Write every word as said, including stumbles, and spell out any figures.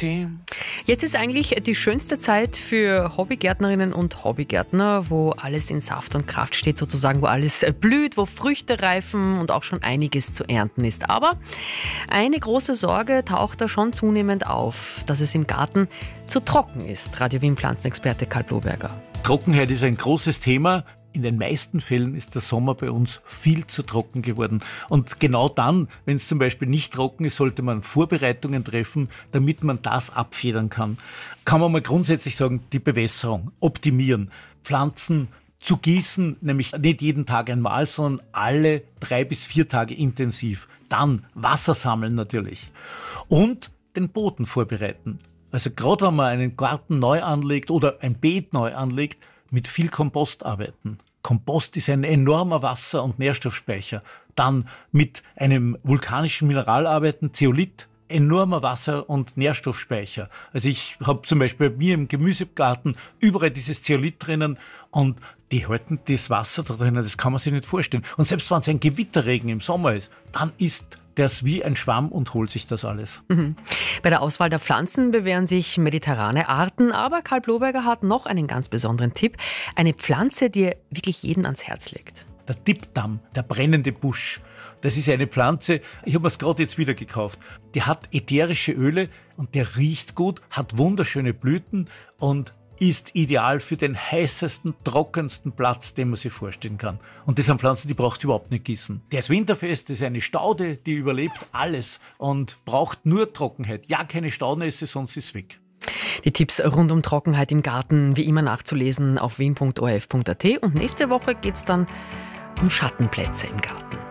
Kaffee. Jetzt ist eigentlich die schönste Zeit für Hobbygärtnerinnen und Hobbygärtner, wo alles in Saft und Kraft steht sozusagen, wo alles blüht, wo Früchte reifen und auch schon einiges zu ernten ist. Aber eine große Sorge taucht da schon zunehmend auf, dass es im Garten zu trocken ist. Radio Wien Pflanzenexperte Karl Bloberger. Trockenheit ist ein großes Thema. In den meisten Fällen ist der Sommer bei uns viel zu trocken geworden. Und genau dann, wenn es zum Beispiel nicht trocken ist, sollte man Vorbereitungen treffen, damit man das abfedern kann. Kann man mal grundsätzlich sagen, die Bewässerung optimieren, Pflanzen zu gießen, nämlich nicht jeden Tag einmal, sondern alle drei bis vier Tage intensiv. Dann Wasser sammeln natürlich und den Boden vorbereiten. Also gerade wenn man einen Garten neu anlegt oder ein Beet neu anlegt, mit viel Kompost arbeiten. Kompost ist ein enormer Wasser- und Nährstoffspeicher. Dann mit einem vulkanischen Mineral arbeiten, Zeolit, enormer Wasser- und Nährstoffspeicher. Also ich habe zum Beispiel bei mir im Gemüsegarten überall dieses Zeolit drinnen und die halten das Wasser da drinnen, das kann man sich nicht vorstellen. Und selbst wenn es ein Gewitterregen im Sommer ist, dann ist das wie ein Schwamm und holt sich das alles. Mhm. Bei der Auswahl der Pflanzen bewähren sich mediterrane Arten, aber Karl Bloberger hat noch einen ganz besonderen Tipp. Eine Pflanze, die er wirklich jeden ans Herz legt. Der Dipdam, der brennende Busch. Das ist eine Pflanze, ich habe mir es gerade jetzt wieder gekauft. Die hat ätherische Öle und der riecht gut, hat wunderschöne Blüten und ist ideal für den heißesten, trockensten Platz, den man sich vorstellen kann. Und das sind Pflanzen, die braucht überhaupt nicht gießen. Der ist winterfest, das ist eine Staude, die überlebt alles und braucht nur Trockenheit. Ja, keine Staunässe, sonst ist es weg. Die Tipps rund um Trockenheit im Garten wie immer nachzulesen auf wien punkt o r f punkt a t und nächste Woche geht es dann um Schattenplätze im Garten.